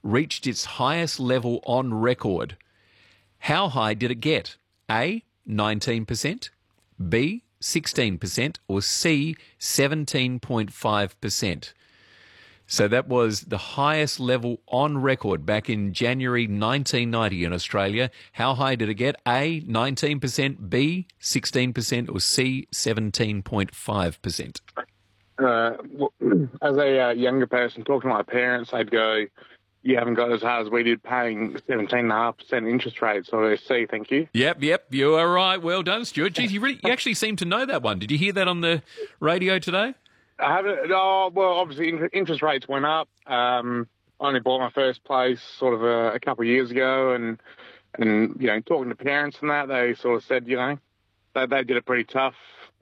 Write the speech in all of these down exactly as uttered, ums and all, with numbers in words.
reached its highest level on record. How high did it get? A, nineteen percent, B, sixteen percent, or C, seventeen point five percent? So that was the highest level on record back in January nineteen ninety in Australia. How high did it get? A, nineteen percent, B, sixteen percent, or C, seventeen point five percent? Uh, well, as a uh, younger person, talking to my parents, I'd go, you haven't got as hard as we did paying seventeen point five percent interest rate, so I C, thank you. Yep, yep, you are right. Well done, Stuart. Geez, you, really, you actually seem to know that one. Did you hear that on the radio today? I haven't. Oh, well, obviously interest rates went up. Um, I only bought my first place sort of a, a couple of years ago, and and you know, talking to parents and that, they sort of said, you know, they they did it pretty tough.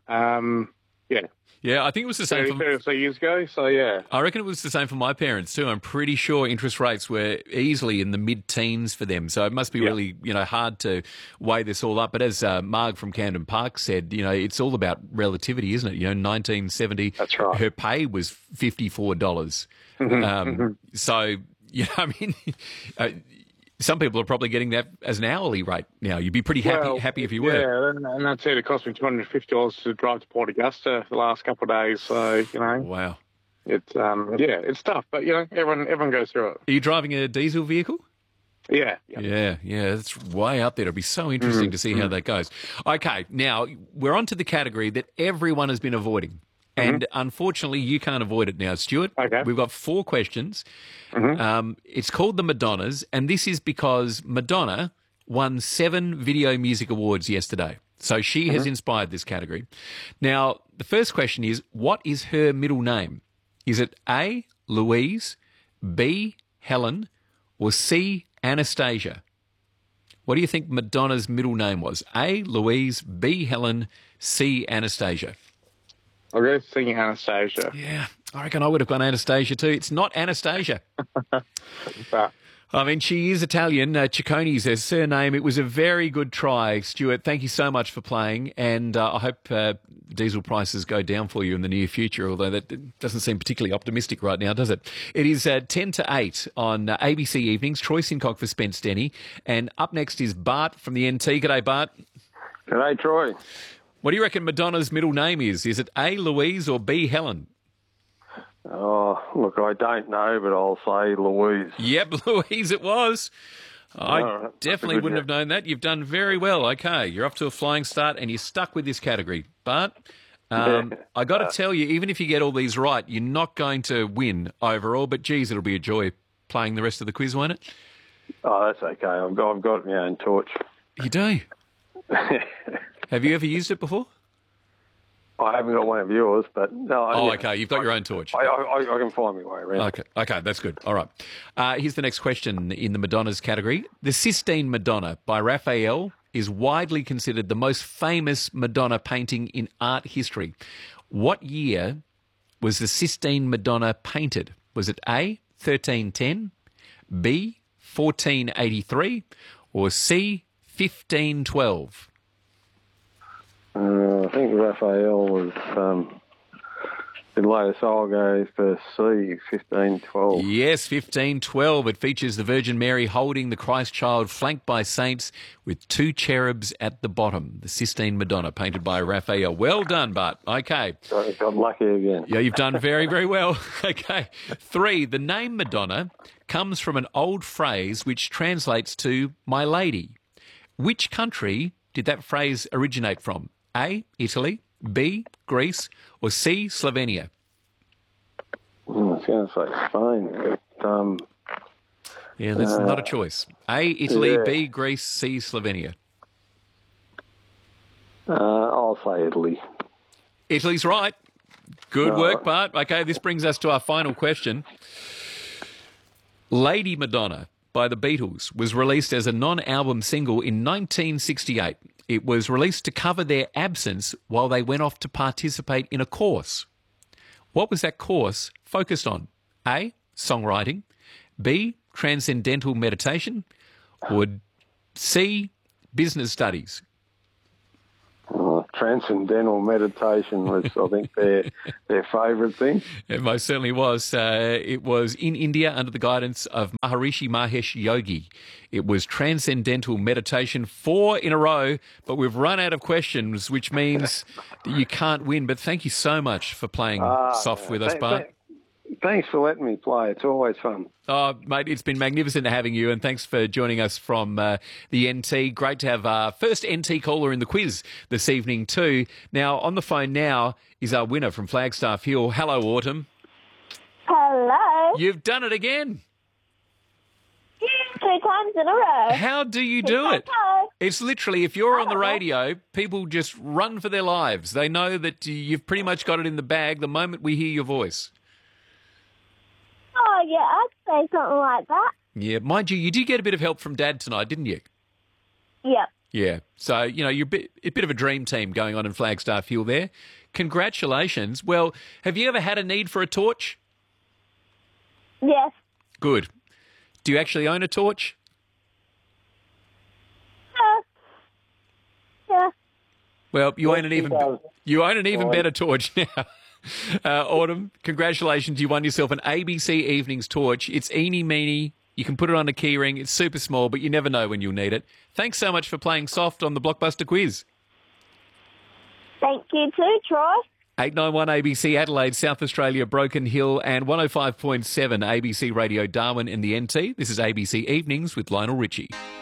Um, yeah. Yeah, I think it was the same thirty, for... thirty years ago, so yeah. I reckon it was the same for my parents too. I'm pretty sure interest rates were easily in the mid-teens for them, so it must be yeah. really, you know, hard to weigh this all up. But as uh, Marg from Camden Park said, you know, it's all about relativity, isn't it? You know, nineteen seventy, That's right. her pay was fifty-four dollars. Mm-hmm, um, mm-hmm. So, you know, I mean... Uh, some people are probably getting that as an hourly rate now. You'd be pretty happy well, happy if you were. Yeah, and, and that's it. It cost me two hundred fifty dollars to drive to Port Augusta the last couple of days. So, you know. Wow. It's, um, yeah, it's tough. But, you know, everyone everyone goes through it. Are you driving a diesel vehicle? Yeah. Yeah, yeah, yeah, that's way up there. It'll be so interesting mm, to see mm. how that goes. Okay, now we're on to the category that everyone has been avoiding. And mm-hmm. unfortunately, you can't avoid it now, Stuart. Okay. We've got four questions. Mm-hmm. Um, it's called the Madonnas, and this is because Madonna won seven Video Music Awards yesterday. So she mm-hmm. has inspired this category. Now, the first question is, what is her middle name? Is it A, Louise, B, Helen, or C, Anastasia? What do you think Madonna's middle name was? A, Louise, B, Helen, C, Anastasia? I'll go singing Anastasia. Yeah, I reckon I would have gone Anastasia too. It's not Anastasia. but, I mean, she is Italian. Uh, Ciccone is her surname. It was a very good try, Stuart. Thank you so much for playing, and uh, I hope uh, diesel prices go down for you in the near future, although that doesn't seem particularly optimistic right now, does it? It is uh, ten to eight on uh, A B C Evenings. Troy Sincock for Spence Denny, and up next is Bart from the N T. G'day, Bart. G'day, Troy. What do you reckon Madonna's middle name is? Is it A, Louise, or B, Helen? Oh, look, I don't know, but I'll say Louise. Yep, Louise it was. I oh, definitely wouldn't have known that. You've done very well. Okay, you're off to a flying start, and you're stuck with this category. But um, I got to tell you, even if you get all these right, you're not going to win overall. But, geez, it'll be a joy playing the rest of the quiz, won't it? Oh, that's okay. I've got, I've got my own torch. You do? Have you ever used it before? I haven't got one of yours, but no. Oh, yeah. okay. You've got your own torch. I, I, I can find my way around. Okay, okay, that's good. All right. Uh, here's the next question in the Madonnas category. The Sistine Madonna by Raphael is widely considered the most famous Madonna painting in art history. What year was the Sistine Madonna painted? Was it A, thirteen ten, B, fourteen eighty-three, or C, fifteen twelve? Uh, I think Raphael was um, the latest. I'll go for C, fifteen twelve. Yes, fifteen twelve. It features the Virgin Mary holding the Christ child flanked by saints with two cherubs at the bottom. The Sistine Madonna, painted by Raphael. Well done, Bart. Okay. I got lucky again. Yeah, you've done very, very well. Okay. Three, the name Madonna comes from an old phrase which translates to my lady. Which country did that phrase originate from? A, Italy, B, Greece, or C, Slovenia? Mm, I was going to say Spain, but... Um, yeah, that's uh, not a choice. A, Italy, yeah. B, Greece, C, Slovenia. Uh, I'll say Italy. Italy's right. Good No. work, Bart. Okay, this brings us to our final question. Lady Madonna by the Beatles was released as a non-album single in nineteen sixty-eight. It was released to cover their absence while they went off to participate in a course. What was that course focused on? A, songwriting, B, transcendental meditation, or C, business studies? Oh, transcendental meditation was, I think, their their favourite thing. It most certainly was. Uh, it was in India under the guidance of Maharishi Mahesh Yogi. It was transcendental meditation, four in a row, but we've run out of questions, which means that you can't win. But thank you so much for playing Ah, soft with us, th- Bart. th- Thanks for letting me play. It's always fun. Oh, mate, it's been magnificent having you, and thanks for joining us from uh, the N T. Great to have our first N T caller in the quiz this evening too. Now, on the phone now is our winner from Flagstaff Hill. Hello, Autumn. Hello. You've done it again. Two times in a row. How do you do it? It's literally, if you're on the radio, people just run for their lives. They know that you've pretty much got it in the bag the moment we hear your voice. Oh, yeah, I'd say something like that. Yeah, mind you, you did get a bit of help from Dad tonight, didn't you? Yep. Yeah. So, you know, you're a bit, a bit of a dream team going on in Flagstaff Hill there. Congratulations. Well, have you ever had a need for a torch? Yes. Good. Do you actually own a torch? Uh, yeah. Well, you own an he even does. you own an even Right. better torch now. Uh, Autumn, congratulations. You won yourself an A B C Evenings torch. It's eeny meeny. You can put it on a keyring. It's super small, but you never know when you'll need it. Thanks so much for playing soft on the Blockbuster quiz. Thank you too, Troy. eight nine one A B C Adelaide, South Australia, Broken Hill, and one oh five point seven A B C Radio Darwin in the N T. This is A B C Evenings with Lionel Richie.